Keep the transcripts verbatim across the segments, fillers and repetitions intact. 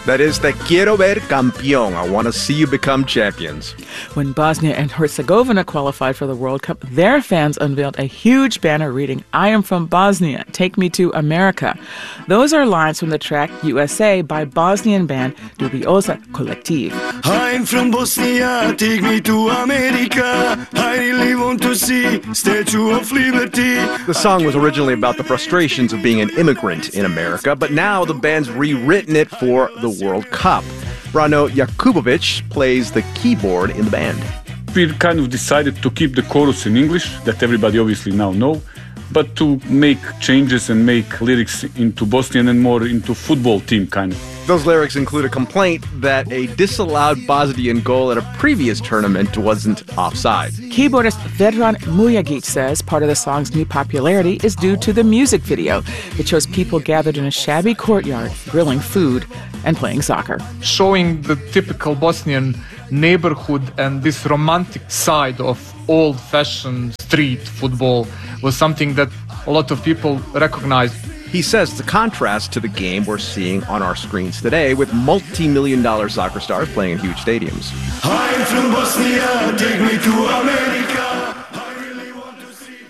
That is, Te quiero ver campeón. I want to see you become champions. When Bosnia and Herzegovina qualified for the World Cup, their fans unveiled a huge banner reading, "I am from Bosnia, take me to America." Those are lines from the track U S A by Bosnian band Dubioza Collective. I'm from Bosnia, take me to America. I really want to see Statue of Liberty. The song was originally about the frustrations of being an immigrant in America, but now the band's rewritten it for the World Cup. Brano Jakubovic plays the keyboard in the band. We kind of decided to keep the chorus in English, that everybody obviously now know, but to make changes and make lyrics into Bosnian and more into football team kind of. Those lyrics include a complaint that a disallowed Bosnian goal at a previous tournament wasn't offside. Keyboardist Vedran Mujagic says part of the song's new popularity is due to the music video. It shows people gathered in a shabby courtyard, grilling food and playing soccer. Showing the typical Bosnian neighborhood and this romantic side of old-fashioned street football was something that a lot of people recognized. He says the contrast to the game we're seeing on our screens today with multi-million dollar soccer stars playing in huge stadiums. I'm from Bosnia, take me to America. I really want to see.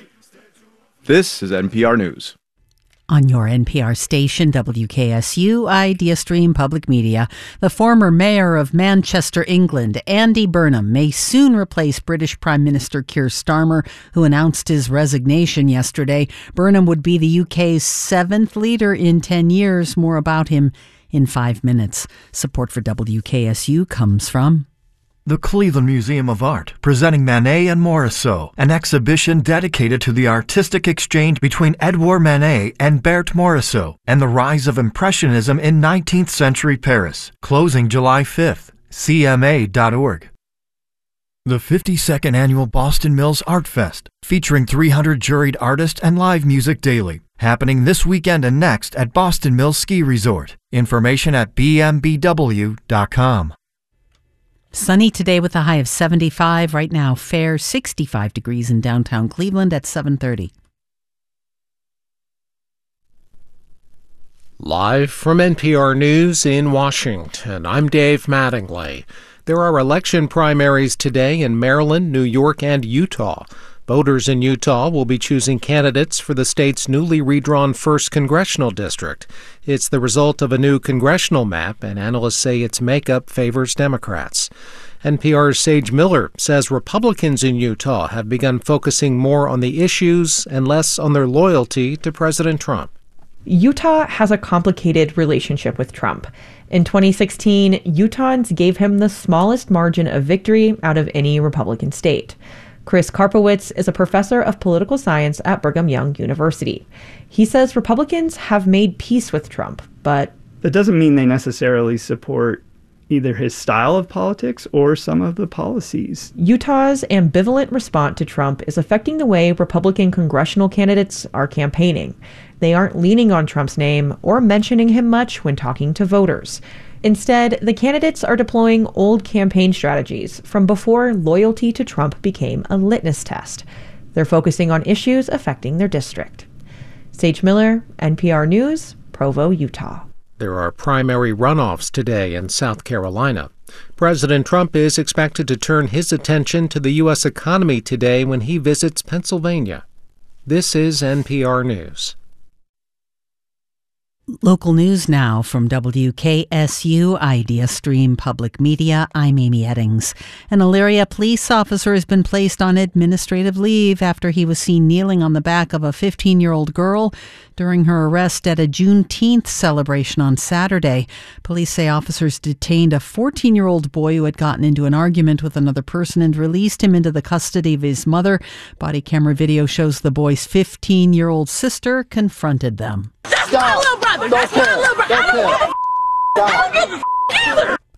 This is N P R News. On your N P R station, W K S U, IdeaStream Public Media, the former mayor of Manchester, England, Andy Burnham, may soon replace British Prime Minister Keir Starmer, who announced his resignation yesterday. Burnham would be the U K's seventh leader in ten years. More about him in five minutes. Support for W K S U comes from the Cleveland Museum of Art, presenting Manet and Morisot, an exhibition dedicated to the artistic exchange between Edouard Manet and Berthe Morisot, and the rise of Impressionism in nineteenth century Paris, closing July fifth. C M A dot org. The fifty-second Annual Boston Mills Art Fest, featuring three hundred juried artists and live music daily, happening this weekend and next at Boston Mills Ski Resort. Information at b m b w dot com. Sunny today with a high of seventy-five. Right now, fair sixty-five degrees in downtown Cleveland at seven thirty. Live from N P R News in Washington, I'm Dave Mattingly. There are election primaries today in Maryland, New York, and Utah. Voters in Utah will be choosing candidates for the state's newly redrawn first congressional district. It's the result of a new congressional map, and analysts say its makeup favors Democrats. N P R's Sage Miller says Republicans in Utah have begun focusing more on the issues and less on their loyalty to President Trump. Utah has a complicated relationship with Trump. In twenty sixteen, Utahns gave him the smallest margin of victory out of any Republican state. Chris Karpowitz is a professor of political science at Brigham Young University. He says Republicans have made peace with Trump, but that doesn't mean they necessarily support either his style of politics or some of the policies. Utah's ambivalent response to Trump is affecting the way Republican congressional candidates are campaigning. They aren't leaning on Trump's name or mentioning him much when talking to voters. Instead, the candidates are deploying old campaign strategies from before loyalty to Trump became a litmus test. They're focusing on issues affecting their district. Sage Miller, N P R News, Provo, Utah. There are primary runoffs today in South Carolina. President Trump is expected to turn his attention to the U S economy today when he visits Pennsylvania. This is N P R News. Local news now from W K S U IdeaStream Public Media. I'm Amy Eddings. An Elyria police officer has been placed on administrative leave after he was seen kneeling on the back of a fifteen-year-old girl during her arrest at a Juneteenth celebration on Saturday. Police say officers detained a fourteen-year-old boy who had gotten into an argument with another person and released him into the custody of his mother. Body camera video shows the boy's fifteen-year-old sister confronted them. That's my little brother. That's my little brother. I don't give a f- I don't give a f- either.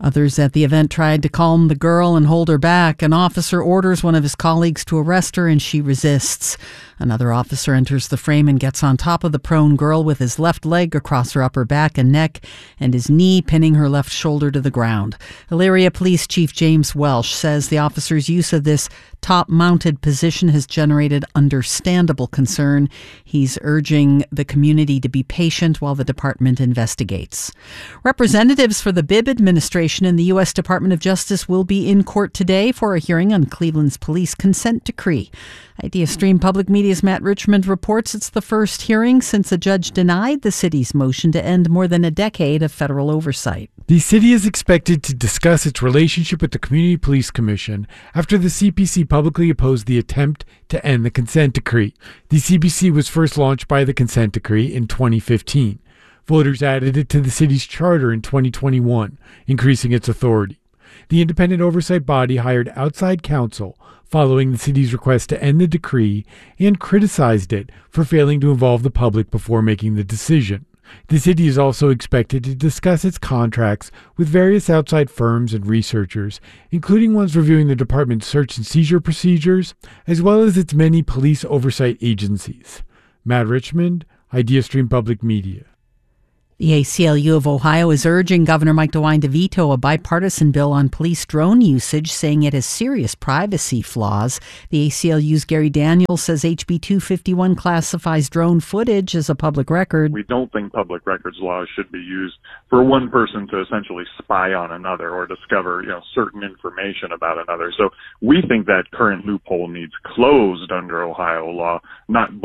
Others at the event tried to calm the girl and hold her back. An officer orders one of his colleagues to arrest her, and she resists. Another officer enters the frame and gets on top of the prone girl with his left leg across her upper back and neck and his knee pinning her left shoulder to the ground. Elyria Police Chief James Welsh says the officer's use of this top-mounted position has generated understandable concern. He's urging the community to be patient while the department investigates. Representatives for the Bibb administration and the U S Department of Justice will be in court today for a hearing on Cleveland's police consent decree. IdeaStream Public Media's Matt Richmond reports it's the first hearing since a judge denied the city's motion to end more than a decade of federal oversight. The city is expected to discuss its relationship with the Community Police Commission after the C P C publicly opposed the attempt to end the consent decree. The C P C was first launched by the consent decree in twenty fifteen. Voters added it to the city's charter in twenty twenty-one, increasing its authority. The independent oversight body hired outside counsel following the city's request to end the decree and criticized it for failing to involve the public before making the decision. The city is also expected to discuss its contracts with various outside firms and researchers, including ones reviewing the department's search and seizure procedures, as well as its many police oversight agencies. Matt Richmond, IdeaStream Public Media. The A C L U of Ohio is urging Governor Mike DeWine to veto a bipartisan bill on police drone usage, saying it has serious privacy flaws. The A C L U's Gary Daniels says H B two fifty-one classifies drone footage as a public record. We don't think public records laws should be used for one person to essentially spy on another or discover, you know, certain information about another. So we think that current loophole needs closed under Ohio law, not